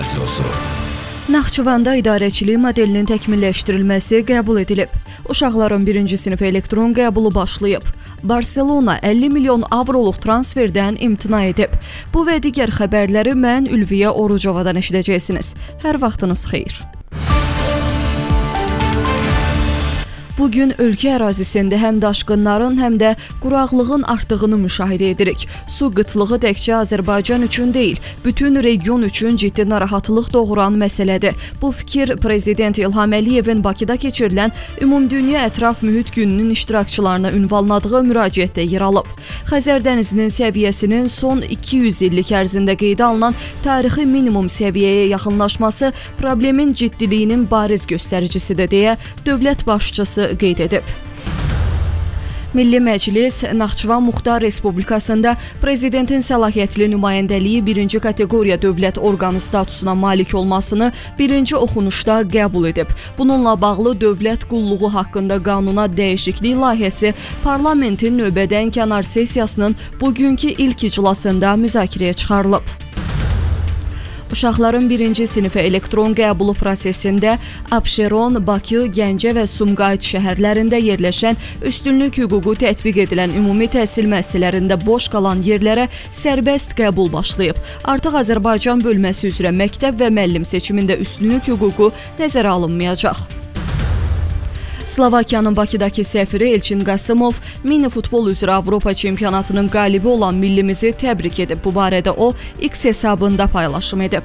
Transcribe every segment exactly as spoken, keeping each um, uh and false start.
Radiosu. Naxçıvanda idarəçilik modelinin təkmilləşdirilməsi qəbul edilib. Uşaqların birinci sinif elektron qəbulu başlayıb. Barselona əlli milyon avroluq transferdən imtina edib. Bu və digər xəbərləri mən Ülviyə Orucovadan eşidəcəksiniz. Hər vaxtınız xeyir. Bugün ölkə ərazisində həm daşqınların, həm də quraqlığın artdığını müşahidə edirik. Su qıtlığı təkcə Azərbaycan üçün deyil, bütün region üçün ciddi narahatlıq doğuran məsələdir. Bu fikir Prezident İlham Əliyevin Bakıda keçirilən Ümumdünya Ətraf Mühit Gününün iştirakçılarına ünvanladığı müraciətdə yer alıb. Xəzər dənizinin səviyyəsinin son iki yüz illik ərzində qeydə alınan tarixi minimum səviyyəyə yaxınlaşması problemin ciddiliyinin bariz göstəricisidir deyə dövlət başçısı qeyd edib. Milli Məclis Naxçıvan Muxtar Respublikasında Prezidentin səlahiyyətli nümayəndəliyi birinci kateqoriya dövlət orqanı statusuna malik olmasını birinci oxunuşda qəbul edib. Bununla bağlı dövlət qulluğu haqqında qanuna dəyişiklik layihəsi parlamentin növbədən kənar sessiyasının bugünkü ilk iclasında müzakirəyə çıxarılıb. Uşaqların birinci sinifi elektron qəbulu prosesində Abşeron, Bakı, Gəncə və Sumqayıt şəhərlərində yerləşən üstünlük hüququ tətbiq edilən ümumi təhsil müəssisələrində boş qalan yerlərə sərbəst qəbul başlayıb. Artıq Azərbaycan bölməsi üzrə məktəb və müəllim seçimində üstünlük hüququ nəzərə alınmayacaq. Slovakiyanın Bakıdakı səfiri Elçin Qasımov mini futbol üzrə Avropa çempionatının qalibi olan millimizi təbrik edib. Bu barədə o X hesabında paylaşım edib.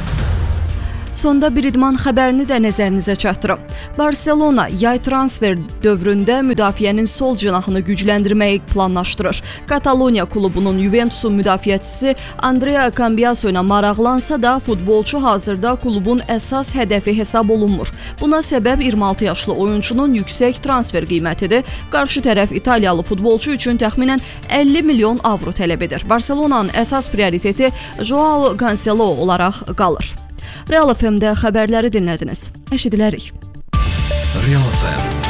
Sonda bir idman xəbərini də nəzərinizə çatdırım. Barselona yay transfer dövründə müdafiənin sol cinahını gücləndirməyi planlaşdırır. Kataloniya klubunun Juventusun müdafiəçisi Andrea Cambiaso ilə maraqlansa da futbolçu hazırda klubun əsas hədəfi hesab olunmur. Buna səbəb iyirmi altı yaşlı oyunçunun yüksək transfer qiymətidir. Qarşı tərəf İtaliyalı futbolçu üçün təxminən əlli milyon avro tələb edir. Barselonanın əsas prioriteti Joao Cancelo olaraq qalır. Real F M-də xəbərləri dinlədiniz. Eşidilərik. Real F M